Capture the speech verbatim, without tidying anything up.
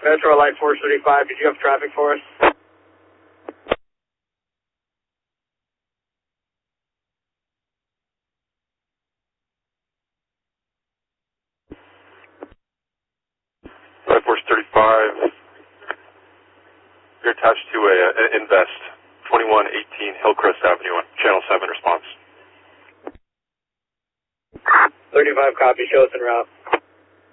Metro Light four thirty-five, did you have traffic for us? Light four thirty-five, you're attached to a, an Invest, twenty-one eighteen Hillcrest Avenue on Channel seven response. thirty-five copy, show us en route.